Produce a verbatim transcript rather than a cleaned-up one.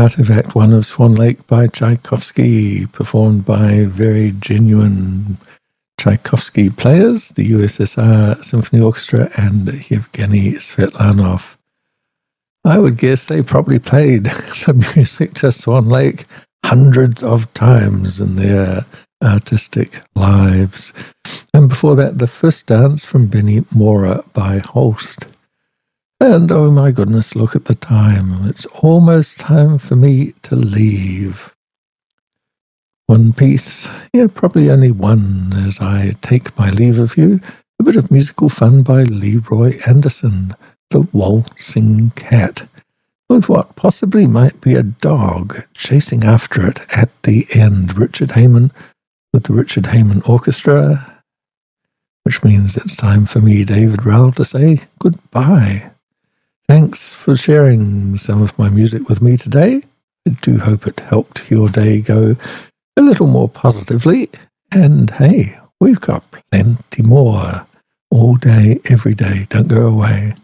part of Act One of Swan Lake by Tchaikovsky, performed by very genuine Tchaikovsky players, the U S S R Symphony Orchestra and Yevgeny Svetlanov. I would guess they probably played the music to Swan Lake hundreds of times in their artistic lives. And before that, The First Dance from Benny Mora by Holst. And oh my goodness, look at the time. It's almost time for me to leave. One piece, yeah, probably only one as I take my leave of you. A bit of musical fun by Leroy Anderson, The Waltzing Cat, with what possibly might be a dog chasing after it at the end. Richard Heyman with the Richard Heyman Orchestra, which means it's time for me, David Rowell, to say goodbye. Thanks for sharing some of my music with me today. I do hope it helped your day go a little more positively. And hey, we've got plenty more all day, every day. Don't go away.